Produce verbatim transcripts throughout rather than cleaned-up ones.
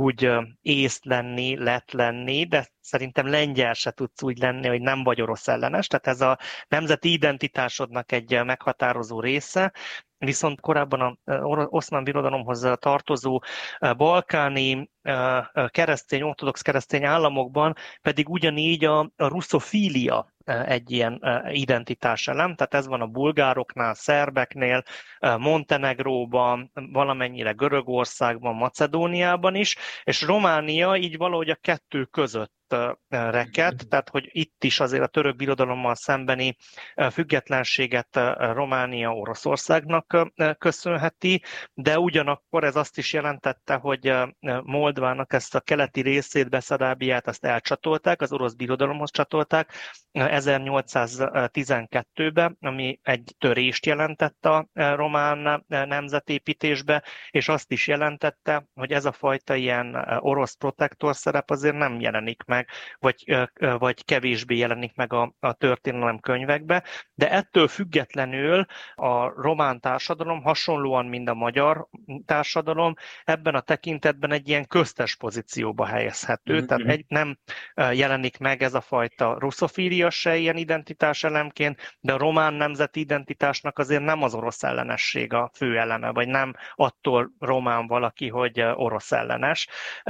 úgy észt lenni, lett lenni, de szerintem lengyel se tudsz úgy lenni, hogy nem vagy orosz ellenes, tehát ez a nemzeti identitásodnak egy meghatározó része, viszont korábban az oszmán birodalomhoz tartozó balkáni keresztény, ortodox keresztény államokban pedig ugyanígy a, a russzofília egy ilyen identitáselem, tehát ez van a bulgároknál, szerbeknél, Montenegróban, valamennyire Görögországban, Macedóniában is, és Románia így valahogy a kettő között rekedt, tehát hogy itt is azért a török birodalommal szembeni függetlenséget Románia Oroszországnak köszönheti, de ugyanakkor ez azt is jelentette, hogy Moldvának ezt a keleti részét, Beszarábiát, azt elcsatolták, az orosz birodalomhoz csatolták ezernyolcszáztizenkettőben, ami egy törést jelentett a román nemzetépítésbe, és azt is jelentette, hogy ez a fajta ilyen orosz protektor szerep azért nem jelenik meg, vagy, vagy kevésbé jelenik meg a, a történelem könyvekbe, de ettől függetlenül a román társadalom hasonlóan, mint a magyar társadalom ebben a tekintetben egy ilyen köztes pozícióba helyezhető, mm-hmm. tehát egy, nem jelenik meg ez a fajta russzofília se ilyen identitás elemként, de a román nemzeti identitásnak azért nem az orosz ellenesség a fő eleme, vagy nem attól román valaki, hogy orosz ellenes.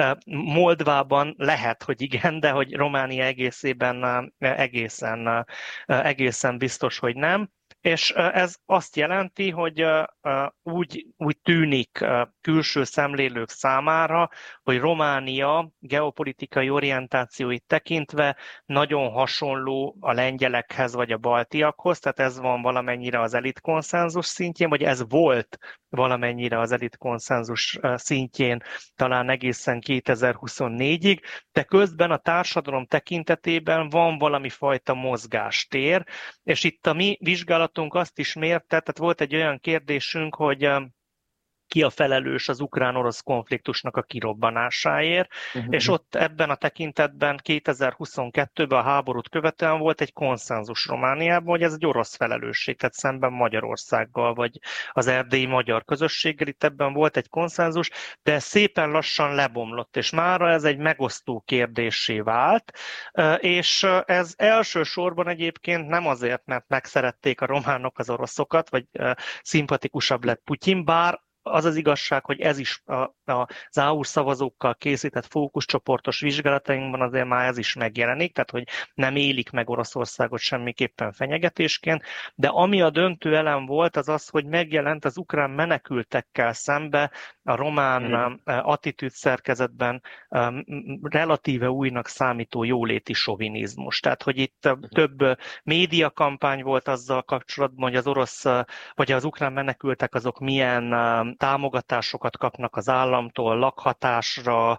Moldvában lehet, hogy igen, de hogy Románia egészében egészen, egészen biztos, hogy nem. És ez azt jelenti, hogy úgy, úgy tűnik külső szemlélők számára, hogy Románia geopolitikai orientációit tekintve nagyon hasonló a lengyelekhez vagy a baltiakhoz, tehát ez van valamennyire az elitkonszenzus szintjén, vagy ez volt valamennyire az elitkonszenzus szintjén talán egészen kétezer-huszonnégyig, de közben a társadalom tekintetében van valami fajta mozgástér, és itt a mi vizsgálatunk azt is mérte, tehát volt egy olyan kérdésünk, hogy ki a felelős az ukrán-orosz konfliktusnak a kirobbanásáért, uh-huh. és ott ebben a tekintetben kétezer-huszonkettőben a háborút követően volt egy konszenzus Romániában, hogy ez egy orosz felelősség, tehát szemben Magyarországgal, vagy az erdélyi magyar közösséggel, itt ebben volt egy konszenzus, de szépen lassan lebomlott, és mára ez egy megosztó kérdéssé vált, és ez elsősorban egyébként nem azért, mert megszerették a románok az oroszokat, vagy szimpatikusabb lett Putyin, bár az az igazság, hogy ez is a, a, az á u szavazókkal készített fókuszcsoportos vizsgálatainkban azért már ez is megjelenik, tehát hogy nem élik meg Oroszországot semmiképpen fenyegetésként, de ami a döntő elem volt, az az, hogy megjelent az ukrán menekültekkel szembe a román mm. attitűd szerkezetben um, relatíve újnak számító jóléti sovinizmus. Tehát, hogy itt mm. több médiakampány volt azzal kapcsolatban, hogy az orosz vagy az ukrán menekültek azok milyen támogatásokat kapnak az államtól, lakhatásra,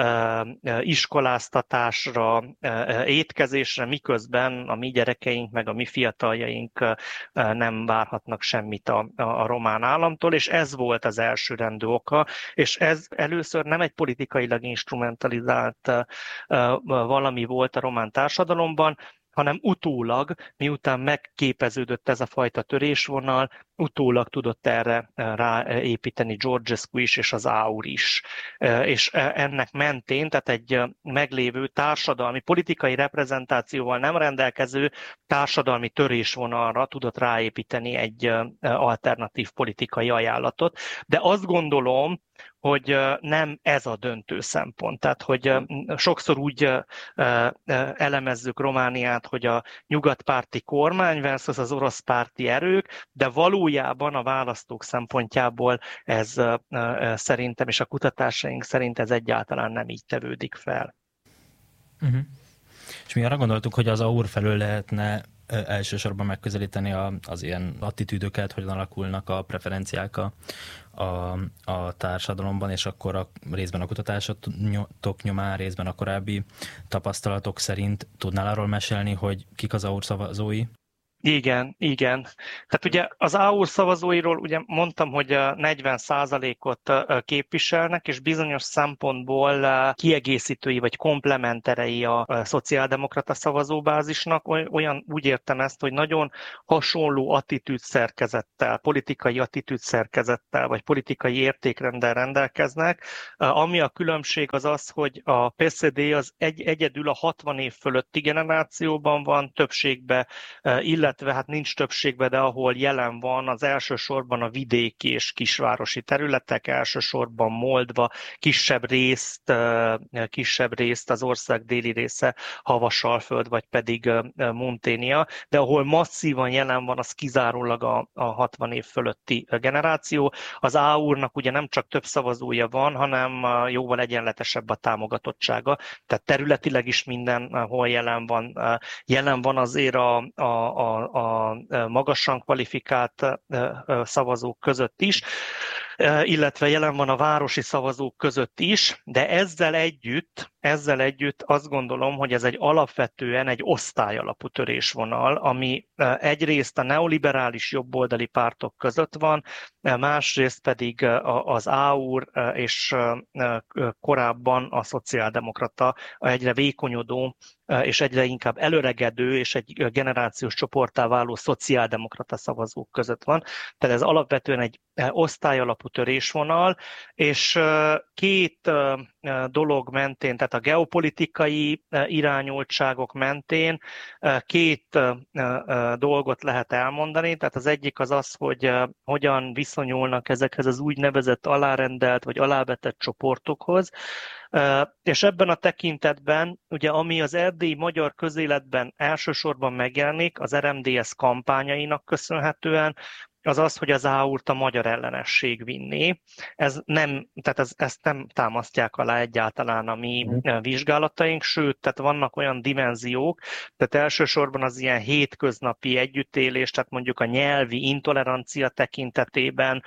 iskoláztatásra, étkezésre, miközben a mi gyerekeink, meg a mi fiataljaink nem várhatnak semmit a, a román államtól, és ez volt az elsőrendű oka, és ez először nem egy politikailag instrumentalizált valami volt a román társadalomban, hanem utólag, miután megképeződött ez a fajta törésvonal, utólag tudott erre ráépíteni Georgescu is és az á u is. És ennek mentén, tehát egy meglévő társadalmi, politikai reprezentációval nem rendelkező társadalmi törésvonalra tudott ráépíteni egy alternatív politikai ajánlatot. De azt gondolom, hogy nem ez a döntő szempont. Tehát, hogy sokszor úgy elemezzük Romániát, hogy a nyugatpárti kormány versus az oroszpárti erők, de valójában a választók szempontjából ez szerintem, és a kutatásaink szerint ez egyáltalán nem így tevődik fel. Uh-huh. És mi arra gondoltuk, hogy az á u er felől lehetne elsősorban megközelíteni az ilyen attitűdöket, hogyan alakulnak a preferenciák a, a, a társadalomban, és akkor a részben a kutatásotok nyomán, részben a korábbi tapasztalatok szerint tudnál arról mesélni, hogy kik az á u er szavazói? Igen, igen. Tehát ugye az á u er szavazóiról ugye mondtam, hogy negyven százalékot képviselnek, és bizonyos szempontból kiegészítői vagy komplementerei a szociáldemokrata szavazóbázisnak. Olyan úgy értem ezt, hogy nagyon hasonló attitűdszerkezettel, politikai attitűdszerkezettel, vagy politikai értékrenddel rendelkeznek. Ami a különbség az az, hogy a pé es zé dé az egy, egyedül a hatvan év fölötti generációban van többségbe, illetve illetve hát nincs többségben, de ahol jelen van, az elsősorban a vidéki és kisvárosi területek, elsősorban Moldva, kisebb részt, kisebb részt az ország déli része, Havasalföld, vagy pedig Munténia, de ahol masszívan jelen van, az kizárólag a, a hatvan év fölötti generáció. Az á u er-nak ugye nem csak több szavazója van, hanem jóval egyenletesebb a támogatottsága, tehát területileg is mindenhol jelen van. Jelen van azért a, a, a a magasan kvalifikált szavazók között is, illetve jelen van a városi szavazók között is, de ezzel együtt, ezzel együtt azt gondolom, hogy ez egy alapvetően egy osztályalapú törésvonal, ami egyrészt a neoliberális jobboldali pártok között van, másrészt pedig az á u er és korábban a szociáldemokrata, egyre vékonyodó és egyre inkább előregedő és egy generációs csoporttá váló szociáldemokrata szavazók között van. Tehát ez alapvetően egy osztályalapú törésvonal, és két dolog mentén, tehát a geopolitikai irányultságok mentén két dolgot lehet elmondani. Tehát az egyik az az, hogy hogyan viszonyulnak ezekhez az úgynevezett alárendelt vagy alávetett csoportokhoz, és ebben a tekintetben, ugye ami az erdélyi magyar közéletben elsősorban megjelenik, az er em dé es kampányainak köszönhetően, az az, hogy az á u er-t a magyar ellenesség vinné. Ez nem, tehát ez, ezt nem támasztják alá egyáltalán a mi mm. vizsgálataink, sőt, tehát vannak olyan dimenziók, tehát elsősorban az ilyen hétköznapi együttélés, tehát mondjuk a nyelvi intolerancia tekintetében,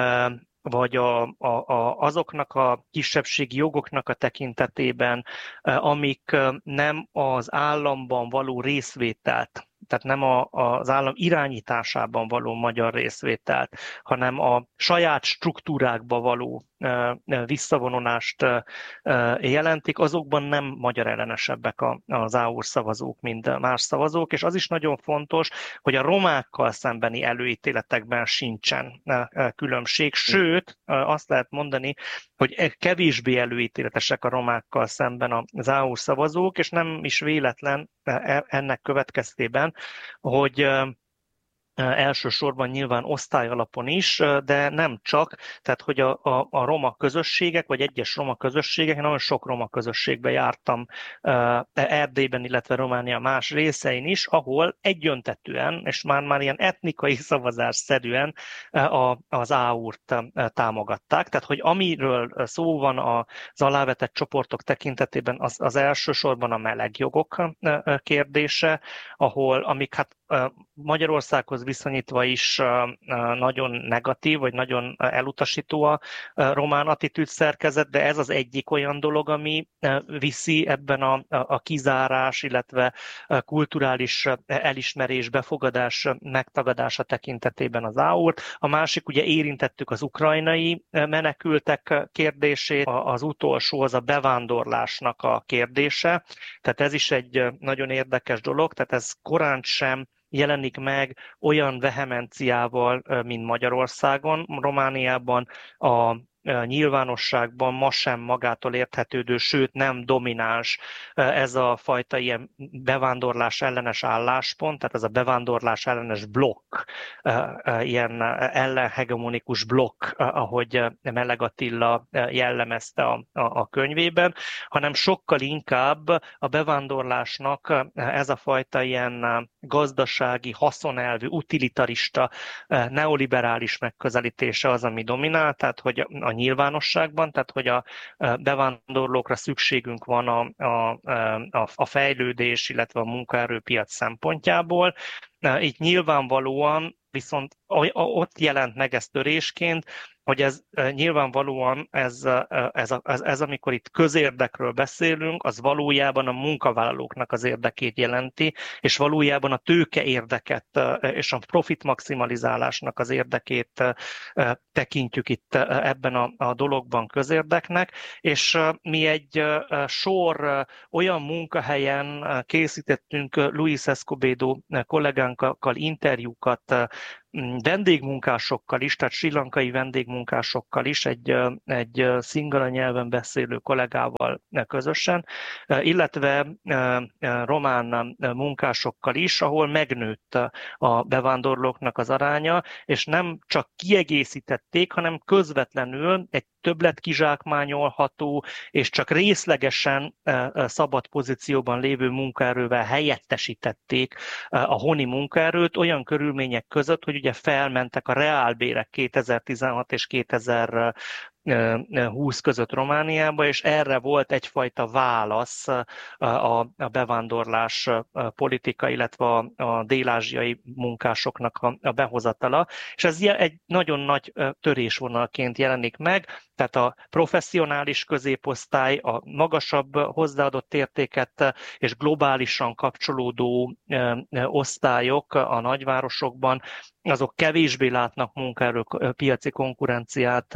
vagy a, a, a, azoknak a kisebbségi jogoknak a tekintetében, amik nem az államban való részvételt, tehát nem a, az állam irányításában való magyar részvételt, hanem a saját struktúrákba való visszavonulást jelentik, azokban nem magyar ellenesebbek az á u er szavazók, mint más szavazók, és az is nagyon fontos, hogy a romákkal szembeni előítéletekben sincsen különbség, sőt, azt lehet mondani, hogy kevésbé előítéletesek a romákkal szemben az á u er szavazók, és nem is véletlen ennek következtében, hogy elsősorban nyilván osztályalapon is, de nem csak, tehát hogy a, a, a roma közösségek, vagy egyes roma közösségek, én nagyon sok roma közösségben jártam Erdélyben, illetve Románia más részein is, ahol egyöntetűen, és már, már ilyen etnikai szavazásszerűen a, az á u er-t támogatták. Tehát, hogy amiről szó van az alávetett csoportok tekintetében, az, az elsősorban a melegjogok kérdése, ahol, amik hát Magyarországhoz viszonyítva is nagyon negatív, vagy nagyon elutasító a román attitűdszerkezet, de ez az egyik olyan dolog, ami viszi ebben a, a kizárás, illetve kulturális elismerés, befogadás, megtagadása tekintetében az á u er-t. A másik, ugye érintettük az ukrajnai menekültek kérdését, az utolsó az a bevándorlásnak a kérdése, tehát ez is egy nagyon érdekes dolog, tehát ez korán sem jelenik meg olyan vehemenciával, mint Magyarországon. Romániában a nyilvánosságban ma sem magától érthetődő, sőt nem domináns ez a fajta ilyen bevándorlás ellenes álláspont, tehát ez a bevándorlás ellenes blokk, ilyen ellenhegemonikus blokk, ahogy Meleg Attila jellemezte a, a, a könyvében, hanem sokkal inkább a bevándorlásnak ez a fajta ilyen gazdasági, haszonelvű, utilitarista, neoliberális megközelítése az, ami dominál, tehát hogy a nyilvánosságban, tehát hogy a bevándorlókra szükségünk van a, a, a fejlődés, illetve a munkaerőpiac szempontjából. Itt nyilvánvalóan viszont ott jelent meg ez törésként, hogy ez nyilvánvalóan ez, ez, ez, ez, amikor itt közérdekről beszélünk, az valójában a munkavállalóknak az érdekét jelenti, és valójában a tőke érdeket és a profit maximalizálásnak az érdekét tekintjük itt ebben a, a dologban közérdeknek, és mi egy sor olyan munkahelyen készítettünk Luis Escobedo kollégánkkal interjúkat, vendégmunkásokkal is, tehát sri lankai vendégmunkásokkal is, egy, egy szingala nyelven beszélő kollégával közösen, illetve román munkásokkal is, ahol megnőtt a bevándorlóknak az aránya, és nem csak kiegészítették, hanem közvetlenül egy többlet kizsákmányolható, és csak részlegesen szabad pozícióban lévő munkaerővel helyettesítették a honi munkaerőt olyan körülmények között, hogy ugye felmentek a reálbérek kétezer-tizenhat és kétezer-húsz között Romániába, és erre volt egyfajta válasz a bevándorlás politika, illetve a dél-ázsiai munkásoknak a behozatala, és ez egy nagyon nagy törésvonalként jelenik meg, tehát a professzionális középosztály, a magasabb hozzáadott értéket és globálisan kapcsolódó osztályok a nagyvárosokban, azok kevésbé látnak munkaerőpiaci konkurenciát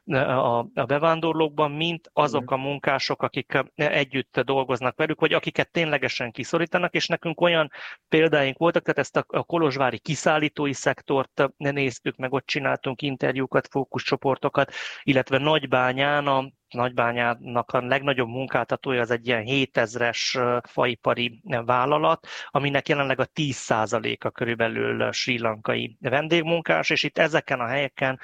a bevándorlókban, mint azok a munkások, akik együtt dolgoznak velük, vagy akiket ténylegesen kiszorítanak, és nekünk olyan példáink voltak, tehát ezt a kolozsvári kiszállítói szektort néztük meg, ott csináltunk interjúkat, fókuszcsoportokat, illetve Nagybányán a Nagybányának a legnagyobb munkáltatója az egy ilyen hétezres faipari vállalat, aminek jelenleg a tíz százaléka körülbelül srí lankai vendégmunkás, és itt ezeken a helyeken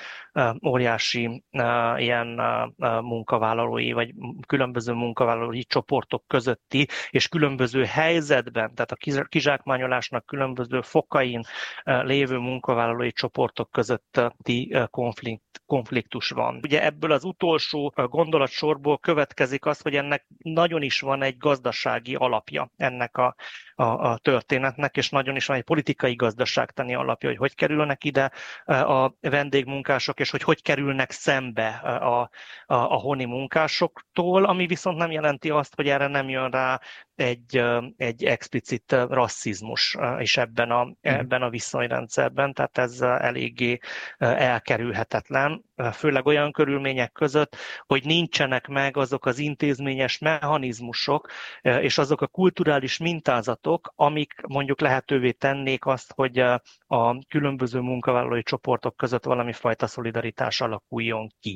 óriási ilyen munkavállalói, vagy különböző munkavállalói csoportok közötti, és különböző helyzetben, tehát a kizsákmányolásnak különböző fokain lévő munkavállalói csoportok közötti konfliktus van. Ugye ebből az utolsó gond gondolatsorból következik az, hogy ennek nagyon is van egy gazdasági alapja ennek a, a, a történetnek, és nagyon is van egy politikai gazdaságtani alapja, hogy hogy kerülnek ide a vendégmunkások, és hogy hogy kerülnek szembe a, a, a honi munkásoktól, ami viszont nem jelenti azt, hogy erre nem jön rá egy, egy explicit rasszizmus is ebben a, ebben a viszonyrendszerben, tehát ez eléggé elkerülhetetlen, főleg olyan körülmények között, hogy nincsenek meg azok az intézményes mechanizmusok és azok a kulturális mintázatok, amik mondjuk lehetővé tennék azt, hogy a különböző munkavállalói csoportok között valami fajta szolidaritás alakuljon ki.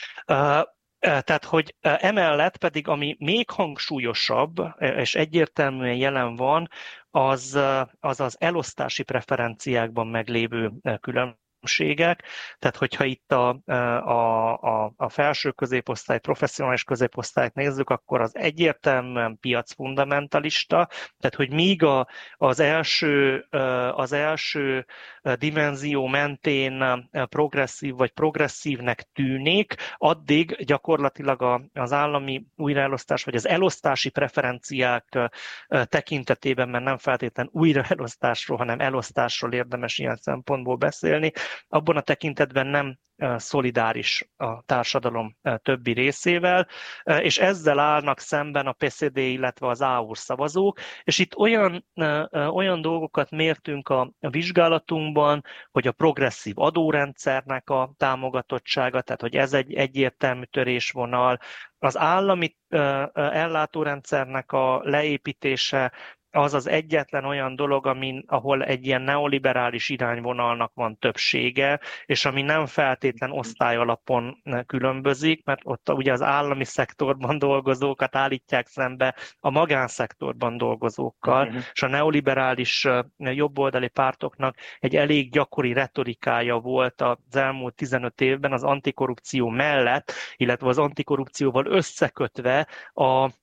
Tehát, hogy emellett pedig, ami még hangsúlyosabb, és egyértelműen jelen van, az az, az elosztási preferenciákban meglévő különbségek. Tehát, hogyha itt a, a, a, a felső középosztály, professzionális középosztályt nézzük, akkor az egyértelműen piacfundamentalista, tehát, hogy míg a, az, első, az első dimenzió mentén progresszív vagy progresszívnek tűnik, addig gyakorlatilag az állami újraelosztás vagy az elosztási preferenciák tekintetében, mert nem feltétlenül újraelosztásról, hanem elosztásról érdemes ilyen szempontból beszélni, abban a tekintetben nem szolidáris a társadalom többi részével, és ezzel állnak szemben a pé cé dé, illetve az á u er szavazók, és itt olyan, olyan dolgokat mértünk a vizsgálatunkban, hogy a progresszív adórendszernek a támogatottsága, tehát hogy ez egy egyértelmű törésvonal, az állami ellátórendszernek a leépítése, az az egyetlen olyan dolog, amin, ahol egy ilyen neoliberális irányvonalnak van többsége, és ami nem feltétlen osztályalapon különbözik, mert ott ugye az állami szektorban dolgozókat állítják szembe a magánszektorban dolgozókkal, uh-huh. és a neoliberális jobboldali pártoknak egy elég gyakori retorikája volt az elmúlt tizenöt évben az antikorrupció mellett, illetve az antikorrupcióval összekötve a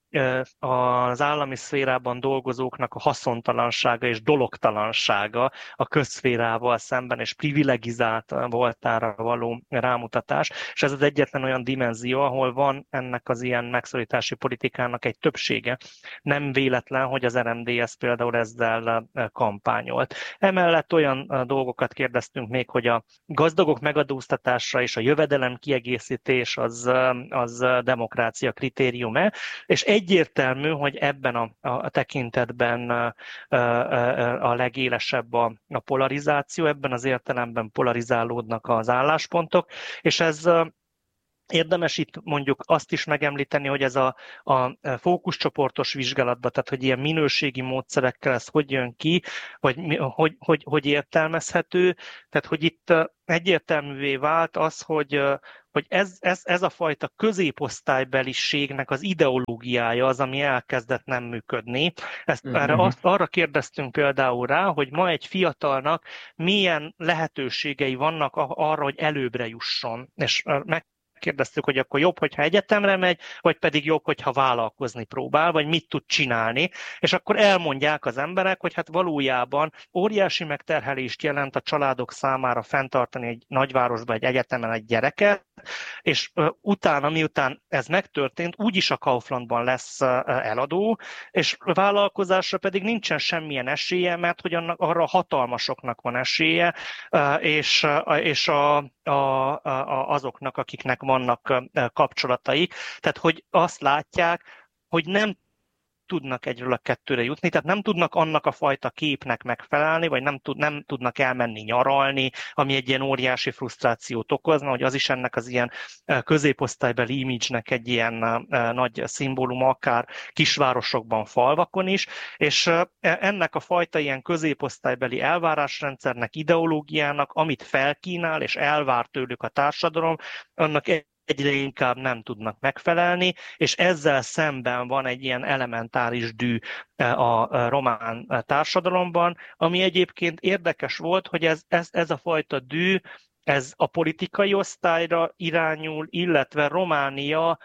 az állami szférában dolgozóknak a haszontalansága és dologtalansága a közszférával szemben, és privilegizált voltára való rámutatás, és ez az egyetlen olyan dimenzió, ahol van ennek az ilyen megszorítási politikának egy többsége. Nem véletlen, hogy az er em dé es például ezzel kampányolt. Emellett olyan dolgokat kérdeztünk még, hogy a gazdagok megadóztatása és a jövedelem kiegészítés az, az demokrácia kritérium-e, és egyértelmű, hogy ebben a, a tekintetben a, a, a legélesebb a, a polarizáció, ebben az értelemben polarizálódnak az álláspontok, és ez érdemes itt mondjuk azt is megemlíteni, hogy ez a, a fókuszcsoportos vizsgálatban, tehát hogy ilyen minőségi módszerekkel ez hogy jön ki, vagy hogy, hogy, hogy értelmezhető, tehát hogy itt egyértelművé vált az, hogy, hogy ez, ez, ez a fajta középosztálybeliségnek az ideológiája az, ami elkezdett nem működni. Ezt, uh-huh. erre azt, arra kérdeztünk például rá, hogy ma egy fiatalnak milyen lehetőségei vannak arra, hogy előbbre jusson, és meg kérdeztük, hogy akkor jobb, hogyha egyetemre megy, vagy pedig jobb, hogyha vállalkozni próbál, vagy mit tud csinálni, és akkor elmondják az emberek, hogy hát valójában óriási megterhelést jelent a családok számára fenntartani egy nagyvárosban, egy egyetemen egy gyereket, és utána, miután ez megtörtént, úgyis a Kauflandban lesz eladó, és vállalkozásra pedig nincsen semmilyen esélye, mert hogy annak, arra a hatalmasoknak van esélye, és, és a, a, a, azoknak, akiknek vannak kapcsolataik. Tehát, hogy azt látják, hogy nem tudnak egyről a kettőre jutni, tehát nem tudnak annak a fajta képnek megfelelni, vagy nem, tud, nem tudnak elmenni nyaralni, ami egy ilyen óriási frusztrációt okozna, hogy az is ennek az ilyen középosztálybeli image-nek egy ilyen nagy szimbóluma, akár kisvárosokban, falvakon is, és ennek a fajta ilyen középosztálybeli elvárásrendszernek, ideológiának, amit felkínál és elvár tőlük a társadalom, annak egyre inkább nem tudnak megfelelni, és ezzel szemben van egy ilyen elementáris dű a román társadalomban, ami egyébként érdekes volt, hogy ez, ez, ez a fajta dű, ez a politikai osztályra irányul, illetve Románia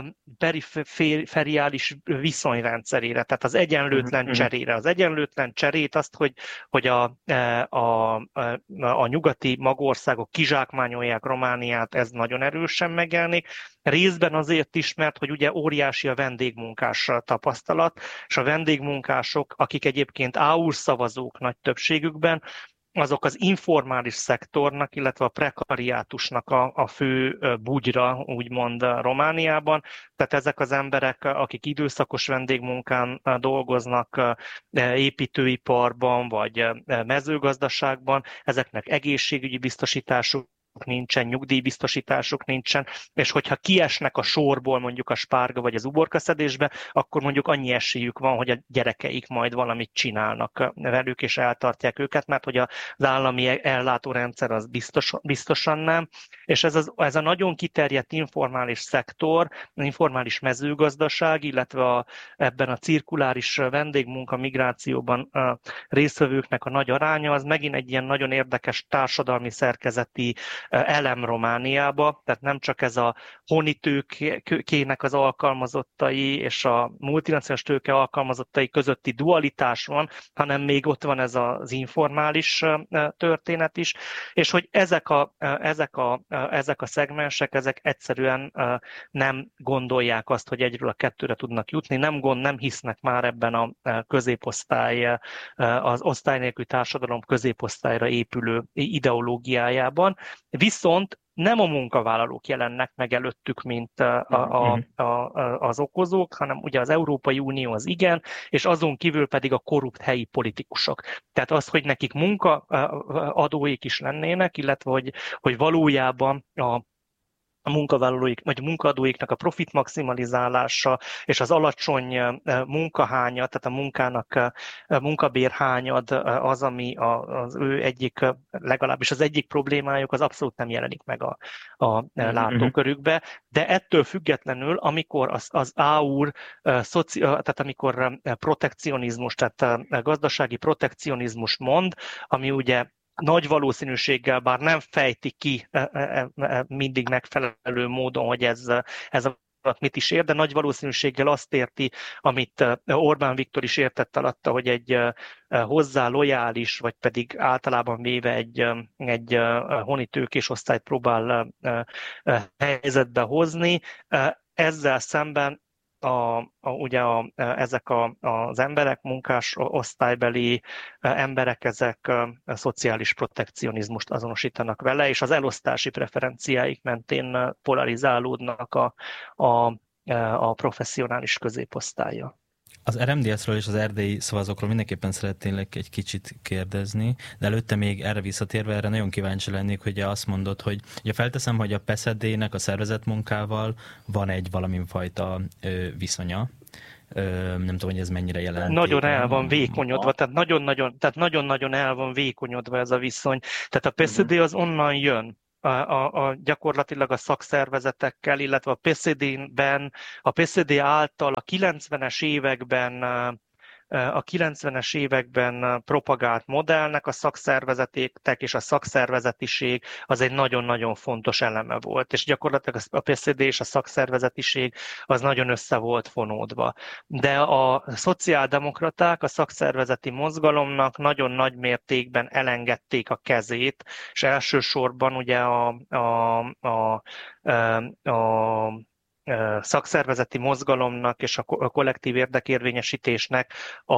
perifériális viszonyrendszerére, tehát az egyenlőtlen uh-huh. cserére. Az egyenlőtlen cserét azt, hogy, hogy a, a, a, a nyugati magországok kizsákmányolják Romániát, ez nagyon erősen megjelenik. Részben azért is, mert hogy ugye óriási a vendégmunkás tapasztalat, és a vendégmunkások, akik egyébként áur szavazók nagy többségükben, azok az informális szektornak, illetve a prekariátusnak a, a fő bugyra, úgymond Romániában. Tehát ezek az emberek, akik időszakos vendégmunkán dolgoznak, építőiparban vagy mezőgazdaságban, ezeknek egészségügyi biztosításuk nincsen, nyugdíjbiztosításuk nincsen, és hogyha kiesnek a sorból mondjuk a spárga vagy az uborkaszedésbe, akkor mondjuk annyi esélyük van, hogy a gyerekeik majd valamit csinálnak velük, és eltartják őket, mert hogy az állami ellátórendszer az biztos, biztosan nem, és ez, az, ez a nagyon kiterjedt informális szektor, informális mezőgazdaság, illetve a, ebben a cirkuláris vendégmunka migrációban a résztvevőknek a nagy aránya, az megint egy ilyen nagyon érdekes társadalmi szerkezeti elem Romániába, tehát nem csak ez a honi tőkének az alkalmazottai és a multinacionális tőke alkalmazottai közötti dualitás van, hanem még ott van ez az informális történet is, és hogy ezek a, ezek a, ezek a szegmensek, ezek egyszerűen nem gondolják azt, hogy egyről a kettőre tudnak jutni, nem gond, nem hisznek már ebben a középosztály, az osztály nélküli társadalom középosztályra épülő ideológiájában. Viszont nem a munkavállalók jelennek meg előttük, mint a, a, a, a, az okozók, hanem ugye az Európai Unió az igen, és azon kívül pedig a korrupt helyi politikusok. Tehát az, hogy nekik munkaadóik is lennének, illetve hogy, hogy valójában a a munkavállalóik, vagy a munkaadóiknak a profit maximalizálása és az alacsony munkahánya, tehát a munkának a munkabérhányad az, ami az ő egyik, legalábbis az egyik problémájuk, az abszolút nem jelenik meg a, a látókörükbe, de ettől függetlenül, amikor az, az áur, szoci, tehát amikor protekcionizmus, tehát gazdasági protekcionizmus mond, ami ugye nagy valószínűséggel, bár nem fejti ki mindig megfelelő módon, hogy ez, ez a mit is ér, de nagy valószínűséggel azt érti, amit Orbán Viktor is értett alatta, hogy egy hozzá lojális, vagy pedig általában véve egy, egy honi tőkés osztályt próbál helyzetbe hozni. Ezzel szemben A, a, ugye a, ezek a, az emberek, munkás osztálybeli emberek, ezek a szociális protekcionizmust azonosítanak vele, és az elosztási preferenciáik mentén polarizálódnak a, a, a professzionális középosztálya. Az er em dé es-ről és az erdélyi szavazókról mindenképpen szeretnélek egy kicsit kérdezni, de előtte még erre visszatérve, erre nagyon kíváncsi lennék, hogy azt mondod, hogy ugye felteszem, hogy a pé es zé dé-nek a szervezett munkával van egy valaminfajta ö, viszonya. Ö, nem tudom, hogy ez mennyire jelent. Nagyon el van vékonyodva, tehát nagyon-nagyon, tehát nagyon-nagyon el van vékonyodva ez a viszony. Tehát a pé es zé dé az onnan jön. A, a, a, gyakorlatilag a szakszervezetekkel, illetve a pé es zé dé-ben, a pé es zé dé által a kilencvenes években a kilencvenes években propagált modellnek a szakszervezetek és a szakszervezetiség az egy nagyon-nagyon fontos eleme volt, és gyakorlatilag a pé es zé dé és a szakszervezetiség az nagyon össze volt fonódva. De a szociáldemokraták a szakszervezeti mozgalomnak nagyon nagy mértékben elengedték a kezét, és elsősorban ugye a, a, a, a, a szakszervezeti mozgalomnak és a kollektív érdekérvényesítésnek a,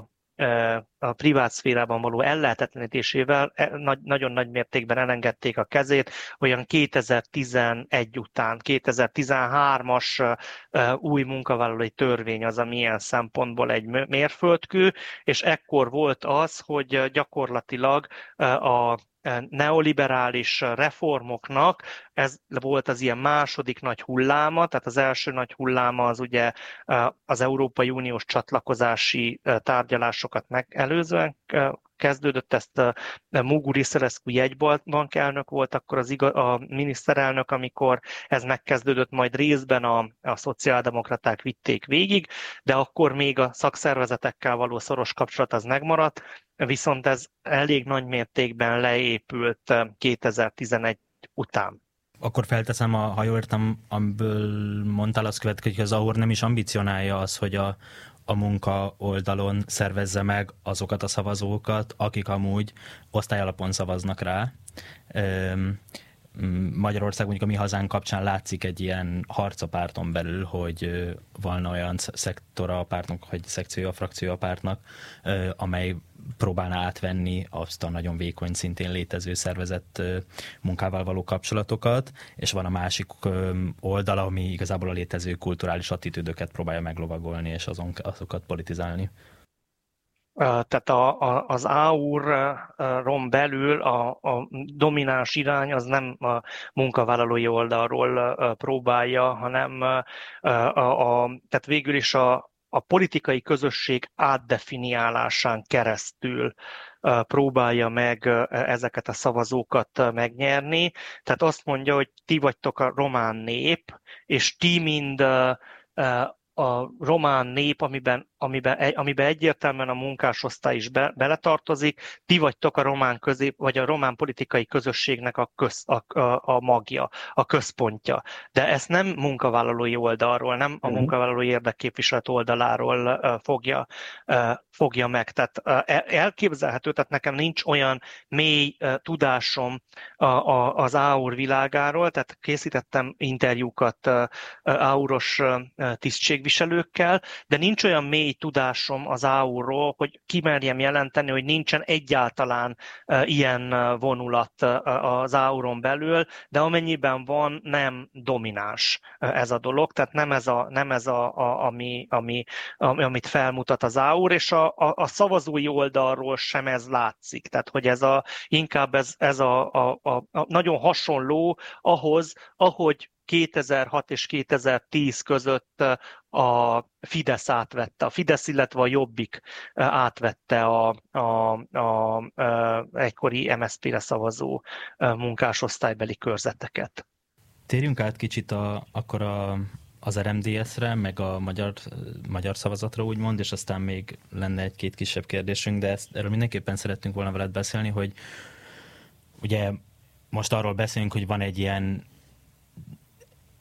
a privát szférában való ellehetetlenítésével nagyon nagy mértékben elengedték a kezét, olyan kétezer-tizenegy után, kétezer-tizenhármas új munkavállalói törvény az, ami ilyen szempontból egy mérföldkő, és ekkor volt az, hogy gyakorlatilag a neoliberális reformoknak ez volt az ilyen második nagy hulláma, tehát az első nagy hulláma az ugye az Európai Uniós csatlakozási tárgyalásokat megelőzően kezdődött, ezt a Mugu Riselescu jegybankelnök volt akkor az igaz, a miniszterelnök, amikor ez megkezdődött, majd részben a, a szociáldemokraták vitték végig, de akkor még a szakszervezetekkel való szoros kapcsolat az megmaradt, viszont ez elég nagy mértékben leépült kétezer-tizenegy után. Akkor felteszem, a, ha jól értem, amiből mondtál, az következik, hogy az á u er nem is ambicionálja az, hogy a, a munka oldalon szervezze meg azokat a szavazókat, akik amúgy osztályalapon szavaznak rá. Magyarország, mondjuk a Mi Hazánk kapcsán látszik egy ilyen harc a párton belül, hogy van olyan szektora a pártnak, vagy szekciója a frakciója a pártnak, amely próbálná átvenni azt a nagyon vékony, szintén létező szervezett munkával való kapcsolatokat, és van a másik oldala, ami igazából a létező kulturális attitűdöket próbálja meglovagolni, és azon, azokat politizálni. Tehát a, a, az á u er-ron belül a, a domináns irány az nem a munkavállalói oldalról próbálja, hanem a, a, tehát végül is a, a politikai közösség átdefiniálásán keresztül próbálja meg ezeket a szavazókat megnyerni. Tehát azt mondja, hogy ti vagytok a román nép, és ti mind a román nép, amiben, amiben, amiben egyértelműen a munkásosztály is be, beletartozik, ti vagytok a román közép, vagy a román politikai közösségnek a, köz, a, a, a magja, a központja. De ezt nem munkavállalói oldalról, nem a munkavállalói érdekképviselet oldaláról fogja, fogja meg. Tehát elképzelhető, tehát nekem nincs olyan mély tudásom az á u er világáról, tehát készítettem interjúkat á u er-os tisztségviselőkkel, de nincs olyan mély tudásom az á u er-ról, hogy kimerjem jelenteni, hogy nincsen egyáltalán uh, ilyen vonulat uh, az á u er-on belül, de amennyiben van, nem domináns uh, ez a dolog, tehát nem ez, a, nem ez a, a, ami, ami, ami, amit felmutat az á u er, és a, a, a szavazói oldalról sem ez látszik, tehát hogy ez a, inkább ez, ez a, a, a, a nagyon hasonló ahhoz, ahogy kétezer-hat és kétezer-tíz között a Fidesz átvette, a Fidesz, illetve a Jobbik átvette a, a, a, a egykori em es zé pére szavazó munkásosztálybeli körzeteket. Térjünk át kicsit a, akkor a, az er em dé es-re, meg a magyar, magyar szavazatra úgymond, és aztán még lenne egy-két kisebb kérdésünk, de ezt, erről mindenképpen szerettünk volna veled beszélni, hogy ugye most arról beszélünk, hogy van egy ilyen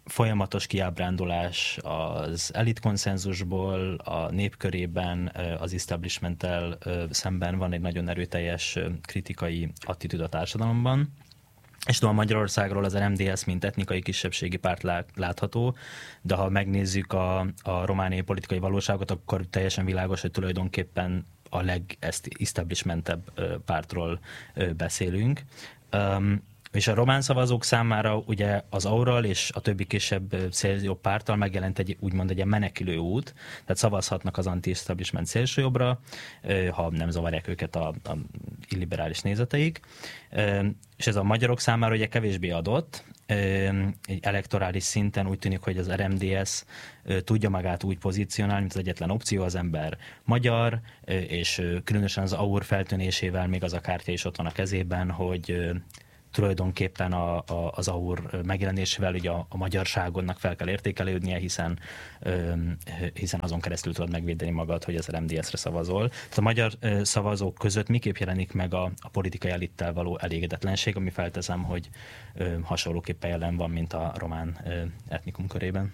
folyamatos kiábrándulás az elitkонszenzusból, a népkörében, az establishmenttel szemben van egy nagyon erőteljes kritikai attitűd a társadalomban. És tudom, Magyarországról az er em dé es mint etnikai kisebbségi párt látható, de ha megnézzük a, a romániai politikai valóságot, akkor teljesen világos, hogy tulajdonképpen a leg-establishmentebb pártról beszélünk. Um, és a román szavazók számára ugye az Aural és a többi kisebb szélsőjobb párttal megjelent egy úgymond egy ilyen menekülő út, tehát szavazhatnak az anti-establishment szélsőjobbra, ha nem zavarják őket a, a illiberális nézeteik. És ez a magyarok számára ugye kevésbé adott, egy elektorális szinten úgy tűnik, hogy az er em dé es tudja magát úgy pozícionálni, mint az egyetlen opció, az ember magyar, és különösen az Aur feltűnésével még az a kártya is ott van a kezében, hogy tulajdonképpen a, a, az Aur megjelenésével ugye a, a magyarságodnak fel kell értékelődnie, hiszen, ö, hiszen azon keresztül tudod megvédeni magad, hogy az er em dé es-re szavazol. Tehát a magyar ö, szavazók között miképp jelenik meg a, a politikai elittel való elégedetlenség, ami felteszem, hogy ö, hasonlóképpen jelen van, mint a román ö, etnikum körében.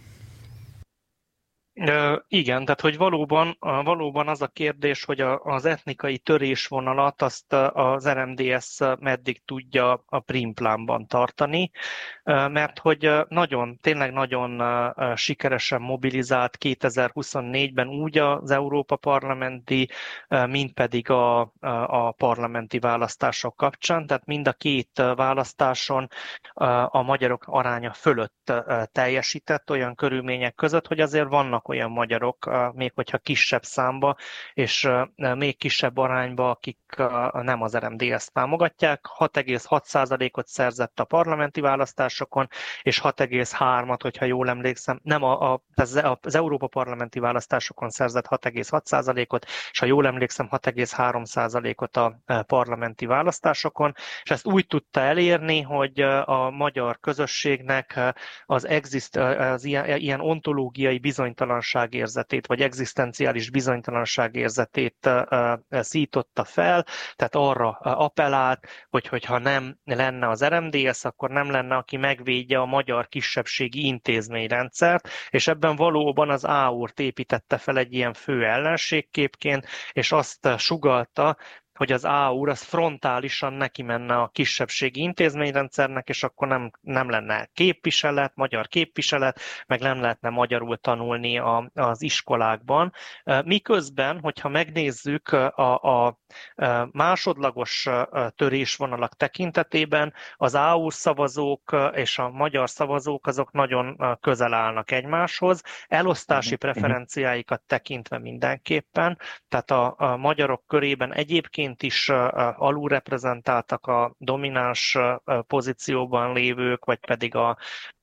Uh, igen, tehát hogy valóban, uh, valóban az a kérdés, hogy a, az etnikai törésvonalat azt uh, az er em dé es meddig tudja a primplánban tartani, uh, mert hogy uh, nagyon, tényleg nagyon uh, sikeresen mobilizált kétezer-huszonnégyben úgy az Európa parlamenti, uh, mint pedig a, a, a parlamenti választások kapcsán, tehát mind a két választáson uh, a magyarok aránya fölött uh, teljesített olyan körülmények között, hogy azért vannak olyan magyarok, még hogyha kisebb számba, és még kisebb arányba, akik nem az er em dé es-t támogatják. hat egész hat százalékot szerzett a parlamenti választásokon, és hat egész három-at, hogyha jól emlékszem, nem a, a, az Európa parlamenti választásokon szerzett hat egész hat százalékot, és ha jól emlékszem, hat egész három százalékot a parlamenti választásokon, és ezt úgy tudta elérni, hogy a magyar közösségnek az, exist, az ilyen, ilyen ontológiai bizonytalanságérzetét, vagy egzisztenciális bizonytalanságérzetét szította fel, tehát arra appellált, hogy hogyha nem lenne az er em dé es, akkor nem lenne, aki megvédje a magyar kisebbségi intézményrendszert, és ebben valóban az Aurt építette fel egy ilyen fő ellenségképként, és azt sugallta, hogy az Aur az frontálisan neki menne a kisebbségi intézményrendszernek, és akkor nem, nem lenne képviselet, magyar képviselet, meg nem lehetne magyarul tanulni a, az iskolákban. Miközben, hogyha megnézzük a, a másodlagos törésvonalak tekintetében, az Aur szavazók és a magyar szavazók azok nagyon közel állnak egymáshoz, elosztási preferenciáikat tekintve mindenképpen, tehát a, a magyarok körében egyébként is alulreprezentáltak a domináns pozícióban lévők, vagy pedig a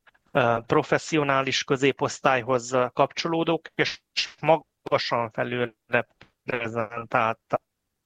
professzionális középosztályhoz kapcsolódók, és magasan felül reprezentáltak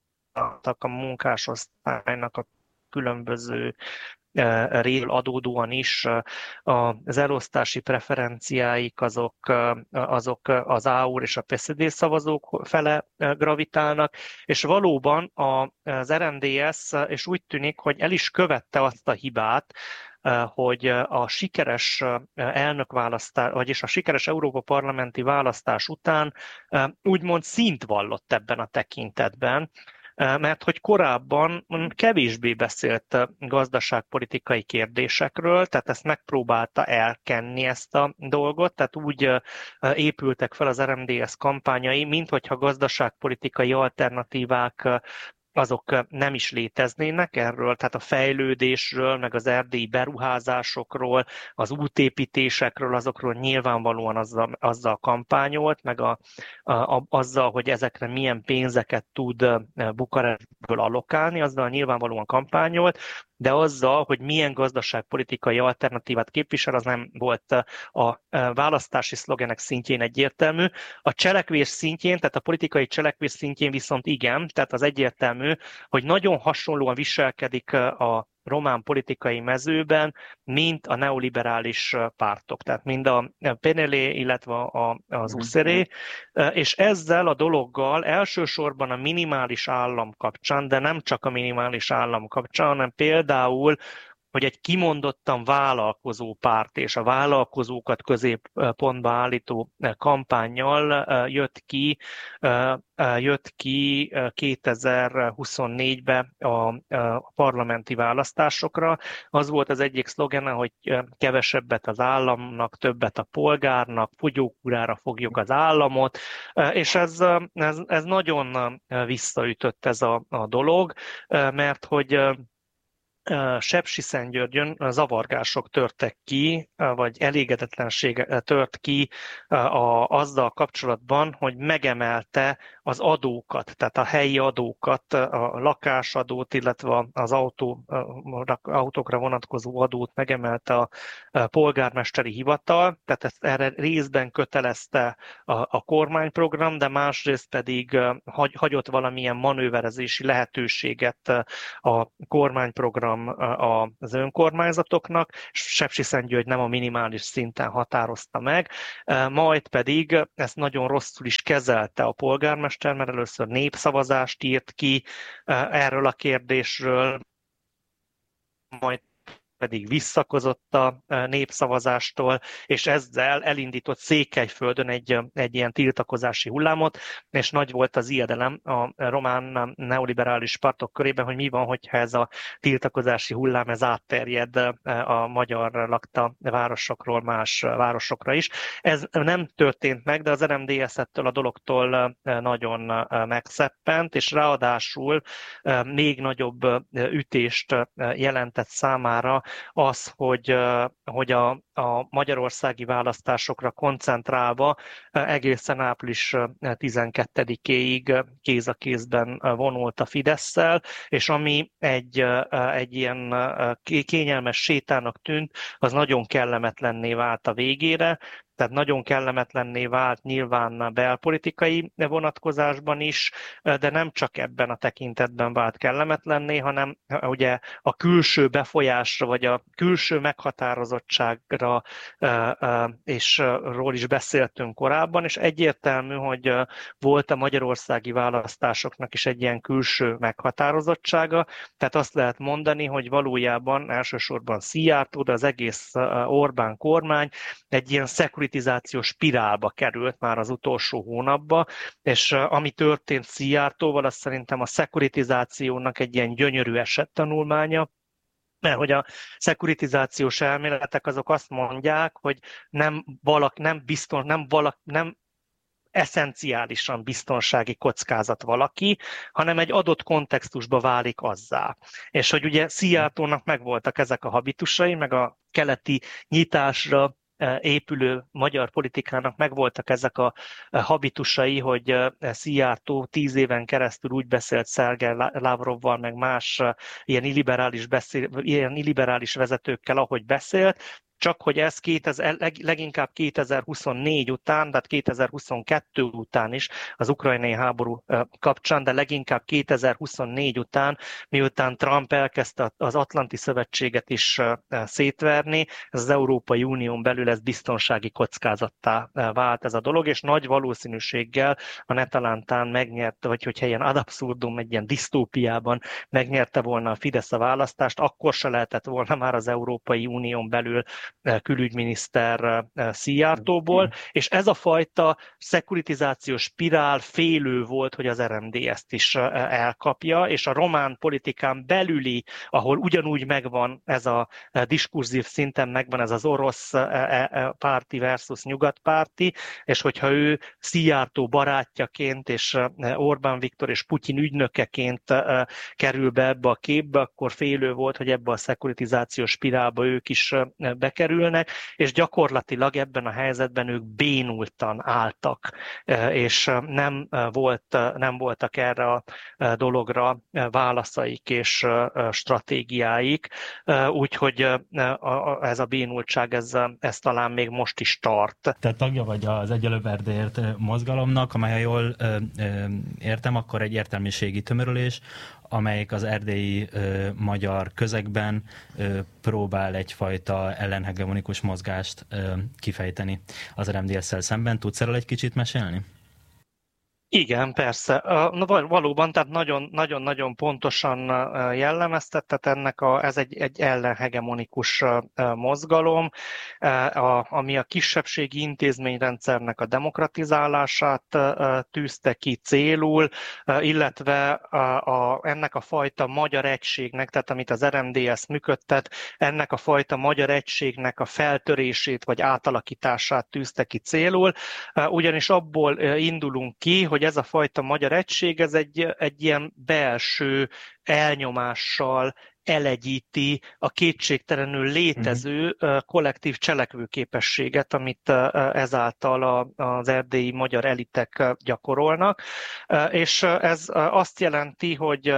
a munkásosztálynak a különböző részből adódóan is az elosztási preferenciáik azok, azok az Aur és a pé es zé dé szavazók fele gravitálnak, és valóban az er em dé es, és úgy tűnik, hogy el is követte azt a hibát, hogy a sikeres elnökválasztás, vagyis a sikeres Európa parlamenti választás után úgymond színt vallott ebben a tekintetben, mert hogy korábban kevésbé beszélt gazdaságpolitikai kérdésekről, tehát ezt megpróbálta elkenni ezt a dolgot, tehát úgy épültek fel az er em dé es kampányai, mint hogyha gazdaságpolitikai alternatívák azok nem is léteznének erről, tehát a fejlődésről, meg az erdélyi beruházásokról, az útépítésekről, azokról nyilvánvalóan azzal, azzal kampányolt, meg a, a, azzal, hogy ezekre milyen pénzeket tud Bukarestből allokálni, azzal nyilvánvalóan kampányolt, de azzal, hogy milyen gazdaságpolitikai alternatívát képvisel, az nem volt a választási szlogenek szintjén egyértelmű. A cselekvés szintjén, tehát a politikai cselekvés szintjén viszont igen, tehát az egyértelmű, hogy nagyon hasonlóan viselkedik a román politikai mezőben, mint a neoliberális pártok, tehát mind a pé en el, illetve az u es zé er, és ezzel a dologgal elsősorban a minimális állam kapcsán, de nem csak a minimális állam kapcsán, hanem például hogy egy kimondottan vállalkozó párt és a vállalkozókat középpontba állító kampánnyal jött ki, jött ki kétezer-huszonnégybe a parlamenti választásokra. Az volt az egyik szlogene, hogy kevesebbet az államnak, többet a polgárnak, fogyókúrára fogjuk az államot, és ez, ez, ez nagyon visszaütött ez a, a dolog, mert hogy Sepsiszentgyörgyön zavargások törtek ki, vagy elégedetlenség tört ki a, azzal kapcsolatban, hogy megemelte az adókat, tehát a helyi adókat, a lakásadót, illetve az autó, autókra vonatkozó adót megemelte a polgármesteri hivatal, tehát ezt erre részben kötelezte a, a kormányprogram, de másrészt pedig hagy, hagyott valamilyen manőverezési lehetőséget a kormányprogram az önkormányzatoknak, Sepsiszentgyörgy nem a minimális szinten határozta meg, majd pedig ezt nagyon rosszul is kezelte a polgármester, mert először népszavazást írt ki erről a kérdésről, majd pedig visszakozott a népszavazástól, és ezzel elindított Székelyföldön egy, egy ilyen tiltakozási hullámot, és nagy volt az ijedelem a román neoliberális pártok körében, hogy mi van, hogyha ez a tiltakozási hullám ez átterjed a magyar lakta városokról más városokra is. Ez nem történt meg, de az er em dé es ettől a dologtól nagyon megszeppent, és ráadásul még nagyobb ütést jelentett számára az, hogy, hogy a, a magyarországi választásokra koncentrálva egészen április tizenkettedikéig kéz a kézben vonult a Fidesszel, és ami egy, egy ilyen kényelmes sétának tűnt, az nagyon kellemetlenné vált a végére, tehát nagyon kellemetlenné vált nyilván belpolitikai vonatkozásban is, de nem csak ebben a tekintetben vált kellemetlenné, hanem ugye a külső befolyásra, vagy a külső meghatározottságra és ról is beszéltünk korábban, és egyértelmű, hogy volt a magyarországi választásoknak is egy ilyen külső meghatározottsága, tehát azt lehet mondani, hogy valójában elsősorban Szijjártó, de az egész Orbán kormány egy ilyen szekuritizációs spirálba került már az utolsó hónapban, és ami történt Szijjártóval, az szerintem a szekuritizációnak egy ilyen gyönyörű esettanulmánya, mert hogy a szekuritizációs elméletek azok azt mondják, hogy nem valak, nem biztos, nem valak, nem eszenciálisan biztonsági kockázat valaki, hanem egy adott kontextusba válik azzá. És hogy ugye Szijjártónak megvoltak ezek a habitusai, meg a keleti nyitásra épülő magyar politikának megvoltak ezek a habitusai, hogy Szijjártó tíz éven keresztül úgy beszélt Szergej Lavrovval, meg más ilyen illiberális, beszél, ilyen illiberális vezetőkkel, ahogy beszélt, csak hogy ez kétezer, leginkább kétezer-huszonnégy után, tehát kétezer-huszonkettő után is az ukrajnai háború kapcsán, de leginkább kétezer-huszonnégy után, miután Trump elkezdte az Atlanti Szövetséget is szétverni, ez az Európai Unión belül ez biztonsági kockázattá vált ez a dolog, és nagy valószínűséggel a Netalántán megnyerte, vagy hogyha ilyen ad abszurdum, egy ilyen disztópiában megnyerte volna a Fidesz a választást, akkor se lehetett volna már az Európai Unión belül külügyminiszter Szijjártóból, és ez a fajta szekuritizációs spirál félő volt, hogy az er em dé ezt is elkapja, és a román politikán belüli, ahol ugyanúgy megvan ez a diskurzív szinten megvan ez az orosz párti versus nyugatpárti, és hogyha ő Szijjártó barátjaként, és Orbán Viktor és Putyin ügynökeként kerül be ebbe a képbe, akkor félő volt, hogy ebbe a szekuritizációs spirálba ők is bekerülnek, és gyakorlatilag ebben a helyzetben ők bénultan álltak, és nem, volt, nem voltak erre a dologra válaszaik és stratégiáik, úgyhogy ez a bénultság, ez, ez talán még most is tart. Te tagja vagy az Egyelőbb Erdélyért mozgalomnak, amely, ha jól értem, akkor egy értelmiségi tömörülés, amelyik az erdélyi ö, magyar közegben ö, próbál egyfajta ellenhegemonikus mozgást ö, kifejteni az er em dé es-szel szemben. Tudsz erről egy kicsit mesélni? Igen, persze. Na, valóban, tehát nagyon-nagyon pontosan jellemeztetett ennek a, ez egy, egy ellenhegemonikus mozgalom, ami a kisebbségi intézményrendszernek a demokratizálását tűzte ki célul, illetve a, a, ennek a fajta magyar egységnek, tehát amit az er em dé es működtet, ennek a fajta magyar egységnek a feltörését vagy átalakítását tűzte ki célul, ugyanis abból indulunk ki, hogy ez a fajta magyar egység, ez egy, egy ilyen belső elnyomással elegyíti a kétségtelenül létező uh-huh. kollektív cselekvőképességet, amit ezáltal az erdélyi magyar elitek gyakorolnak. És ez azt jelenti, hogy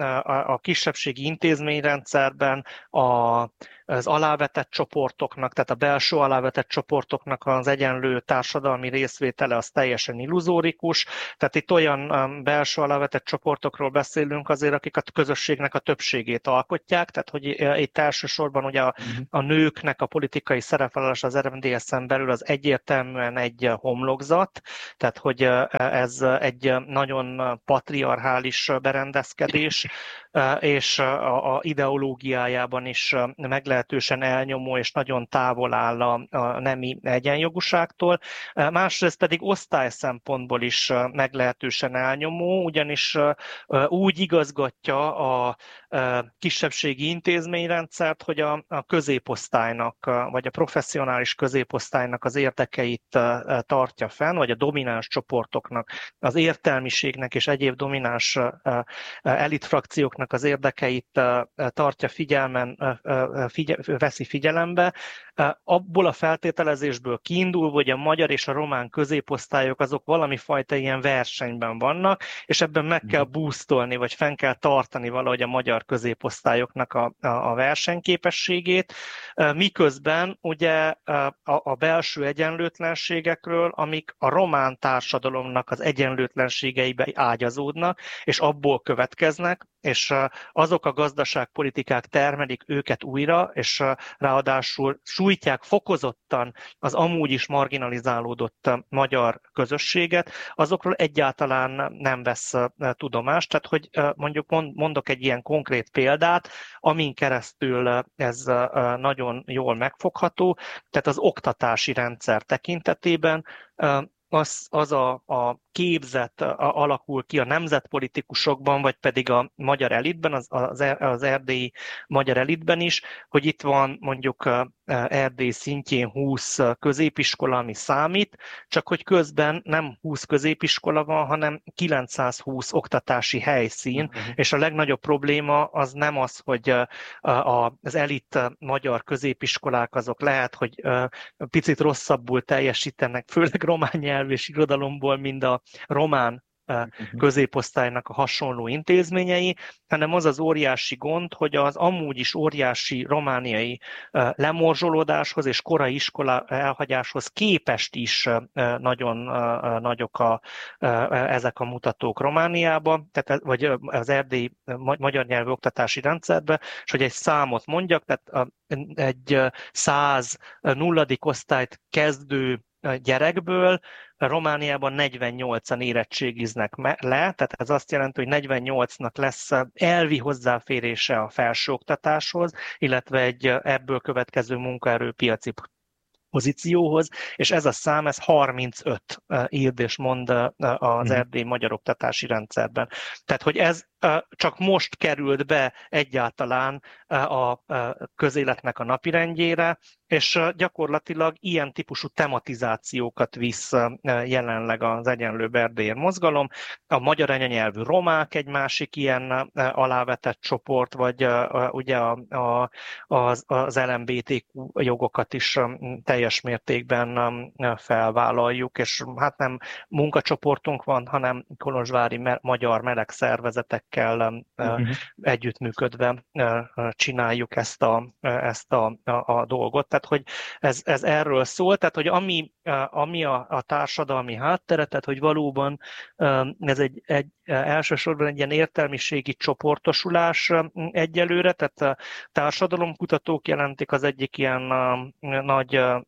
a kisebbségi intézményrendszerben a az alávetett csoportoknak, tehát a belső alávetett csoportoknak az egyenlő társadalmi részvétele az teljesen illuzórikus. Tehát itt olyan belső alávetett csoportokról beszélünk azért, akik a közösségnek a többségét alkotják, tehát hogy itt elsősorban ugye a, a nőknek a politikai szerepvállalása az er em dé es-en belül az egyértelműen egy homlokzat, tehát hogy ez egy nagyon patriarchális berendezkedés, és a ideológiájában is meglehetősen elnyomó és nagyon távol áll a, a nemi egyenjogúságtól. Másrészt pedig osztály szempontból is meglehetősen elnyomó, ugyanis úgy igazgatja a kisebbségi intézményrendszert, hogy a, a középosztálynak, vagy a professzionális középosztálynak az érdekeit tartja fenn, vagy a domináns csoportoknak, az értelmiségnek és egyéb domináns elitfrakcióknak az érdekeit tartja figyelmen, figyel, veszi figyelembe. Abból a feltételezésből kiindul, hogy a magyar és a román középosztályok azok valami fajta ilyen versenyben vannak, és ebben meg kell boostolni, vagy fenn kell tartani valahogy a magyar középosztályoknak a, a versenyképességét, miközben ugye a, a belső egyenlőtlenségekről, amik a román társadalomnak az egyenlőtlenségeibe ágyazódnak, és abból következnek, és azok a gazdaságpolitikák termelik őket újra, és ráadásul sújtják fokozottan az amúgy is marginalizálódott magyar közösséget, azokról egyáltalán nem vesz tudomást. Tehát, hogy mondjuk mondok egy ilyen konkrét példát, amin keresztül ez nagyon jól megfogható, tehát az oktatási rendszer tekintetében az, az a, a képzet alakul ki a nemzetpolitikusokban, vagy pedig a magyar elitben, az, az, az erdélyi magyar elitben is, hogy itt van mondjuk Erdély szintjén húsz középiskola, ami számít, csak hogy közben nem húsz középiskola van, hanem kilencszázhúsz oktatási helyszín, uh-huh. és a legnagyobb probléma az nem az, hogy az elit magyar középiskolák azok lehet, hogy picit rosszabbul teljesítenek, főleg román nyelv és irodalomból, mint a román középosztálynak a hasonló intézményei, hanem az az óriási gond, hogy az amúgy is óriási romániai lemorzsolódáshoz és korai iskola elhagyáshoz képest is nagyon nagyok a, ezek a mutatók Romániában, tehát, vagy az erdélyi magyar nyelvű oktatási rendszerben, és hogy egy számot mondjak, tehát egy száz nulladik osztályt kezdő gyerekből Romániában negyvennyolcan érettségiznek le, tehát ez azt jelenti, hogy negyvennyolcnak lesz elvi hozzáférése a felsőoktatáshoz, illetve egy ebből következő munkaerőpiaci pozícióhoz, és ez a szám, ez harmincöt írd és mond az erdélyi magyar oktatási rendszerben. Tehát, hogy ez csak most került be egyáltalán a közéletnek a napirendjére, és gyakorlatilag ilyen típusú tematizációkat visz jelenleg az Egyenlőbb Erdélyért mozgalom. A magyar anyanyelvű romák egy másik ilyen alávetett csoport, vagy ugye a, a, az, az el em bé té kú jogokat is teljes mértékben felvállaljuk, és hát nem munkacsoportunk van, hanem kolozsvári magyar meleg szervezetekkel uh-huh. együttműködve csináljuk ezt a, ezt a, a, a dolgot. Tehát, hogy ez, ez erről szól, tehát, hogy ami, ami a, a társadalmi háttere, tehát, hogy valóban ez egy, egy elsősorban egy ilyen értelmiségi csoportosulás egyelőre, tehát a társadalomkutatók jelentik az egyik ilyen nagy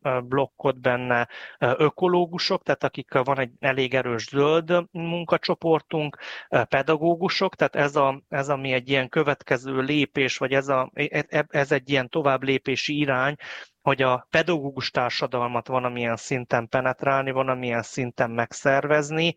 blokkot benne ökológusok, tehát akik van egy elég erős zöld munkacsoportunk, pedagógusok, tehát ez, a, ez ami egy ilyen következő lépés, vagy ez, a, ez egy ilyen tovább lépési irány, hogy a pedagógus társadalmat valamilyen szinten penetrálni, valamilyen szinten megszervezni,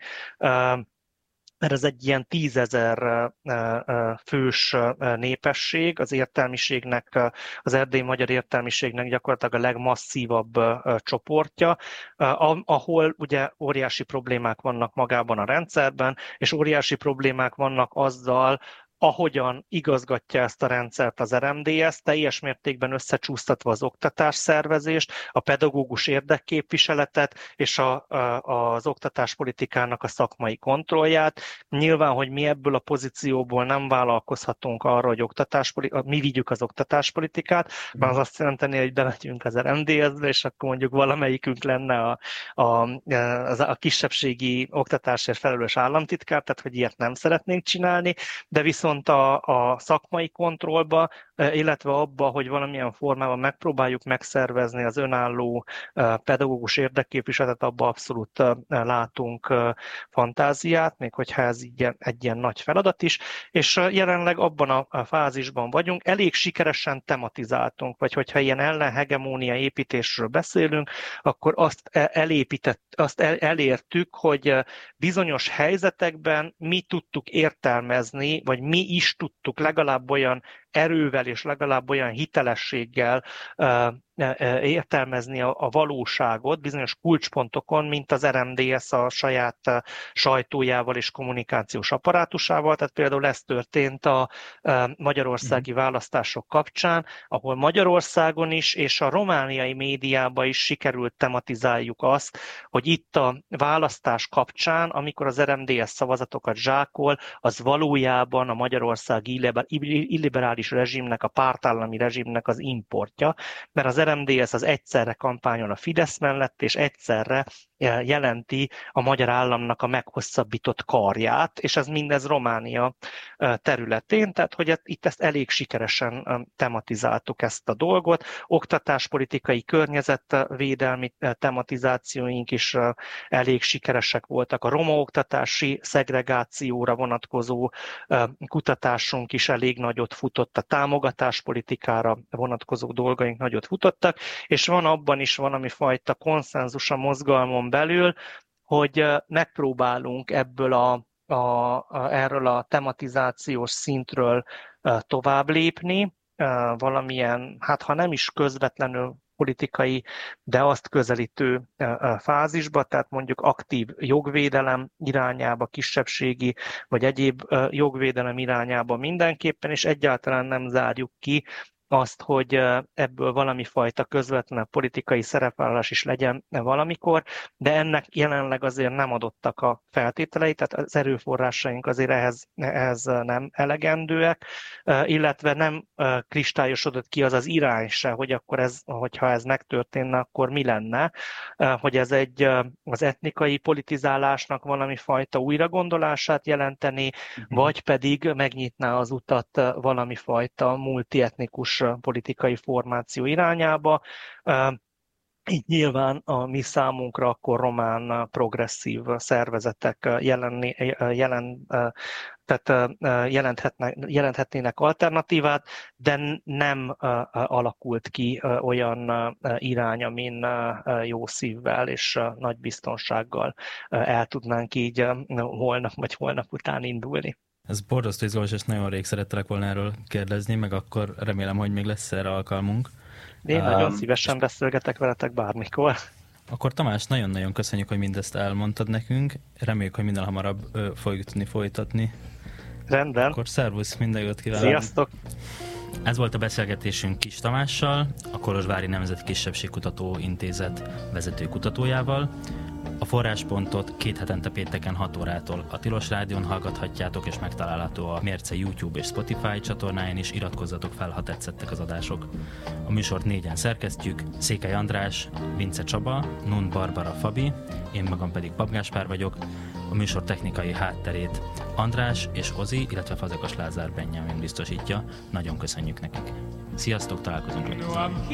mert ez egy ilyen tízezer fős népesség, az értelmiségnek, az erdélyi magyar értelmiségnek gyakorlatilag a legmasszívabb csoportja, ahol ugye óriási problémák vannak magában a rendszerben, és óriási problémák vannak azzal, ahogyan igazgatja ezt a rendszert az er em dé es, teljes mértékben összecsúsztatva az oktatásszervezést, a pedagógus érdekképviseletet és a, a, az oktatáspolitikának a szakmai kontrollját. Nyilván, hogy mi ebből a pozícióból nem vállalkozhatunk arra, hogy mi vigyük az oktatáspolitikát, mert az azt jelenteni, hogy bemegyünk az er em dé es-be, és akkor mondjuk valamelyikünk lenne a, a, a, a kisebbségi oktatásért felelős államtitkár, tehát hogy ilyet nem szeretnénk csinálni, de viszont Viszont a, a szakmai kontrollba, illetve abba, hogy valamilyen formában megpróbáljuk megszervezni az önálló pedagógus érdekképviseletet, abba abszolút látunk fantáziát, még hogyha ez így egy ilyen nagy feladat is, és jelenleg abban a fázisban vagyunk, elég sikeresen tematizáltunk, vagy hogyha ilyen ellenhegemónia építésről beszélünk, akkor azt elépített, azt elértük, hogy bizonyos helyzetekben mi tudtuk értelmezni, vagy mi is tudtuk legalább olyan erővel és legalább olyan hitelességgel értelmezni a, a valóságot bizonyos kulcspontokon, mint az er em dé es a saját sajtójával és kommunikációs apparátusával. Tehát például ez történt a magyarországi választások kapcsán, ahol Magyarországon is és a romániai médiában is sikerült tematizáljuk azt, hogy itt a választás kapcsán, amikor az er em dé es szavazatokat zsákol, az valójában a magyarországi illiberális rezsimnek, a pártállami rezsimnek az importja, mert az er em dé es az egyszerre kampányol a Fidesz mellett, és egyszerre jelenti a magyar államnak a meghosszabbított karját, és ez mindez Románia területén, tehát hogy itt ezt elég sikeresen tematizáltuk ezt a dolgot. Oktatáspolitikai, környezetvédelmi tematizációink is elég sikeresek voltak. A roma oktatási szegregációra vonatkozó kutatásunk is elég nagyot futott, a támogatáspolitikára vonatkozó dolgaink nagyot futottak, és van abban is valami fajta konszenzus a mozgalmon belül, hogy megpróbálunk ebből a, a, a, erről a tematizációs szintről tovább lépni, valamilyen, hát ha nem is közvetlenül politikai, de azt közelítő fázisba, tehát mondjuk aktív jogvédelem irányába, kisebbségi vagy egyéb jogvédelem irányába mindenképpen, és egyáltalán nem zárjuk ki azt, hogy ebből valami fajta közvetlen politikai szerepvállalás is legyen valamikor, de ennek jelenleg azért nem adottak a feltételei, tehát az erőforrásaink azért ehhez, ehhez nem elegendőek, illetve nem kristályosodott ki az az irány se, hogy akkor ez, hogyha ez megtörténne, akkor mi lenne, hogy ez egy az etnikai politizálásnak valami fajta újragondolását jelenteni, uh-huh. vagy pedig megnyitná az utat valami fajta multietnikus politikai formáció irányába. Így nyilván a mi számunkra akkor román progresszív szervezetek jelen, jelen, tehát jelenthetnének alternatívát, de nem alakult ki olyan irány, amin jó szívvel és nagy biztonsággal el tudnánk így holnap vagy holnap után indulni. Ez borzasztó izgalmas, és nagyon rég szerettelek volna erről kérdezni, meg akkor remélem, hogy még lesz erre alkalmunk. Én um, nagyon szívesen beszélgetek veletek bármikor. Akkor Tamás, nagyon-nagyon köszönjük, hogy mindezt elmondtad nekünk. Reméljük, hogy minden hamarabb ö, fogjuk tudni folytatni. Rendben. Akkor szervusz, minden jót kívánok. Sziasztok! Ez volt a beszélgetésünk Kis Tamással, a Kolozsvári Nemzeti Kisebbségkutató Intézet vezető kutatójával. A Forráspontot két hetente pénteken hat órától a Tilos Rádión hallgathatjátok, és megtalálható a Mérce YouTube és Spotify csatornáján is. Iratkozzatok fel, ha tetszettek az adások. A műsort négyen szerkesztjük: Székely András, Vince Csaba, Nun Barbara Fabi, én magam pedig Pap Gáspár vagyok. A műsor technikai hátterét András és Ozi, illetve Fazekas Lázár Benjamin biztosítja. Nagyon köszönjük nekik. Sziasztok, találkozunk legközelebb.